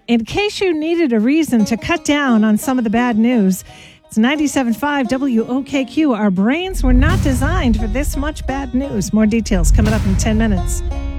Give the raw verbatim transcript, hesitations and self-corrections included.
In case you needed a reason to cut down on some of the bad news, it's ninety-seven point five W O K Q. Our brains were not designed for this much bad news. More details coming up in ten minutes.